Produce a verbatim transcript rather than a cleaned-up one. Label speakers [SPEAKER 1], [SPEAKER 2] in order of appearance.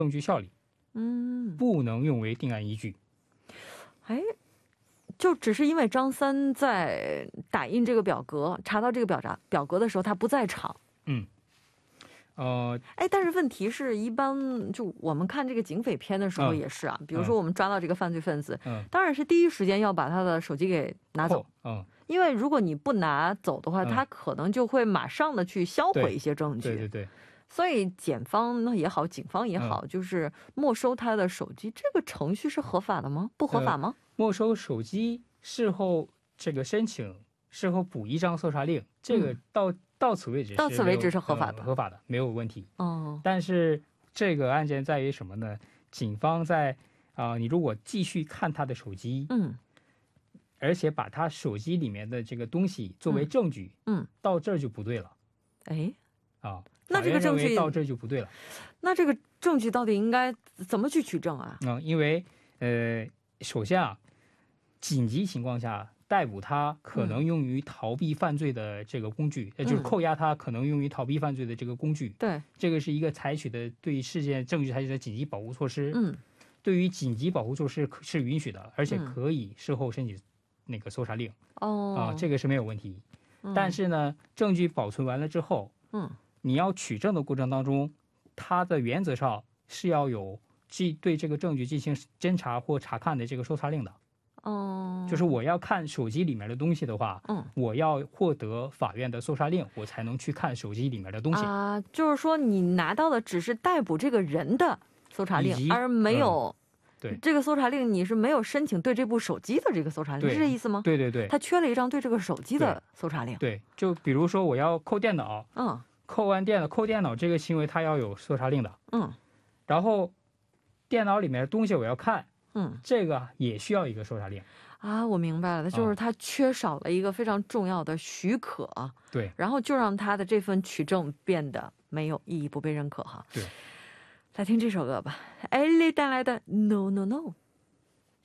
[SPEAKER 1] 证据效力，
[SPEAKER 2] 嗯，
[SPEAKER 1] 不能用为定案依据。
[SPEAKER 2] 哎，就只是因为张三在打印这个表格，查到这个表札表格的时候他不在场。
[SPEAKER 1] 嗯，呃，
[SPEAKER 2] 哎，但是问题是一般就我们看这个警匪片的时候
[SPEAKER 1] 嗯
[SPEAKER 2] 也是啊，比如说我们抓到这个犯罪分子，
[SPEAKER 1] 嗯，
[SPEAKER 2] 当然是第一时间要把他的手机给拿走
[SPEAKER 1] 扣，，嗯，
[SPEAKER 2] 因为如果你不拿走的话，
[SPEAKER 1] 嗯
[SPEAKER 2] 他可能就会马上的去销毁
[SPEAKER 1] 对
[SPEAKER 2] 一些证据。
[SPEAKER 1] 对对对，
[SPEAKER 2] 所以检方也好，警方也好，就是没收他的手机，这个程序是合法的吗？不合法吗？
[SPEAKER 1] 没收手机，事后这个申请，事后补一张搜查令，这个到、到此为止是
[SPEAKER 2] 到此为止
[SPEAKER 1] 没有
[SPEAKER 2] 是合法的
[SPEAKER 1] 呃合法的，没有问题。
[SPEAKER 2] 哦，
[SPEAKER 1] 但是这个案件在于什么呢？警方在啊、你如果继续看他的手机，
[SPEAKER 2] 嗯
[SPEAKER 1] 而且把他手机里面的这个东西作为证据，
[SPEAKER 2] 嗯，
[SPEAKER 1] 到这儿就不对了
[SPEAKER 2] 哎，
[SPEAKER 1] 啊。
[SPEAKER 2] 那这个
[SPEAKER 1] 法院认为
[SPEAKER 2] 证据
[SPEAKER 1] 到这儿就不对了。
[SPEAKER 2] 那这个证据到底应该怎么去取证啊？
[SPEAKER 1] 嗯，因为呃，首先啊，紧急情况下逮捕他可能用于逃避犯罪的这个工具，呃，就是扣押他可能用于逃避犯罪的这个工具。
[SPEAKER 2] 对，
[SPEAKER 1] 这个是一个采取的对于事件证据采取的紧急保护措施。
[SPEAKER 2] 嗯
[SPEAKER 1] 对于紧急保护措施可是允许的，而且
[SPEAKER 2] 嗯
[SPEAKER 1] 可以事后申请那个搜查令
[SPEAKER 2] 哦
[SPEAKER 1] 啊，这个是没有问题。
[SPEAKER 2] 嗯
[SPEAKER 1] 但是呢，证据保存完了之后，
[SPEAKER 2] 嗯
[SPEAKER 1] 你要取证的过程当中，它的原则上是要有即对这个证据进行侦查或查看的这个搜查令的。
[SPEAKER 2] 哦，
[SPEAKER 1] 就是我要看手机里面的东西的话，
[SPEAKER 2] 嗯
[SPEAKER 1] 我要获得法院的搜查令，我才能去看手机里面的东西。
[SPEAKER 2] 啊，就是说你拿到的只是逮捕这个人的搜查令，
[SPEAKER 1] 以及
[SPEAKER 2] 而没有、
[SPEAKER 1] 对
[SPEAKER 2] 这个搜查令你是没有申请对这部手机的这个搜查令，
[SPEAKER 1] 对
[SPEAKER 2] 是这意思吗？
[SPEAKER 1] 对对对
[SPEAKER 2] 他缺了一张对这个手机的搜查令。
[SPEAKER 1] 对，就比如说我要扣电脑，
[SPEAKER 2] 嗯
[SPEAKER 1] 扣完电脑扣电脑这个行为，它要有搜查令的。
[SPEAKER 2] 嗯
[SPEAKER 1] 然后电脑里面的东西我要看，
[SPEAKER 2] 嗯
[SPEAKER 1] 这个也需要一个搜查令。
[SPEAKER 2] 啊，我明白了，就是
[SPEAKER 1] 嗯
[SPEAKER 2] 他缺少了一个非常重要的许可，
[SPEAKER 1] 对
[SPEAKER 2] 然后就让他的这份取证变得没有意义，不被认可哈。
[SPEAKER 1] 对，
[SPEAKER 2] 来听这首歌吧，艾莉带来的《No No No》。